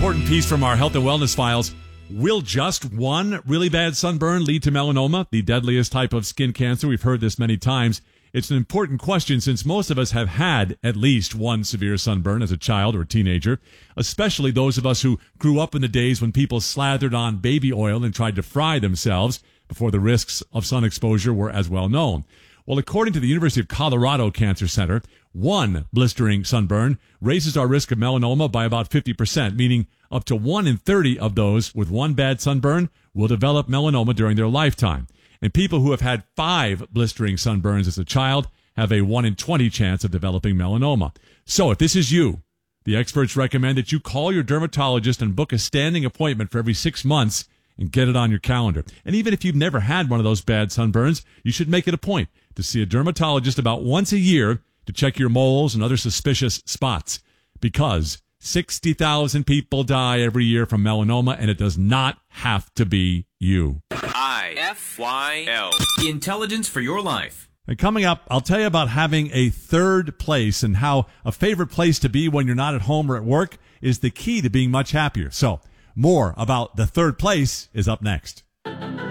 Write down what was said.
important piece from our health and wellness files. Will just one really bad sunburn lead to melanoma, the deadliest type of skin cancer? We've heard this many times. It's an important question since most of us have had at least one severe sunburn as a child or a teenager, especially those of us who grew up in the days when people slathered on baby oil and tried to fry themselves before the risks of sun exposure were as well known. Well, according to the University of Colorado Cancer Center, one blistering sunburn raises our risk of melanoma by about 50%, meaning up to 1 in 30 of those with one bad sunburn will develop melanoma during their lifetime. And people who have had 5 blistering sunburns as a child have a 1 in 20 chance of developing melanoma. So if this is you, the experts recommend that you call your dermatologist and book a standing appointment for every 6 months and get it on your calendar. And even if you've never had one of those bad sunburns, you should make it a point to see a dermatologist about once a year to check your moles and other suspicious spots, because 60,000 people die every year from melanoma, and it does not have to be you. IFYL. Intelligence for your life. And coming up, I'll tell you about having a third place and how a favorite place to be when you're not at home or at work is the key to being much happier. So, more about the third place is up next.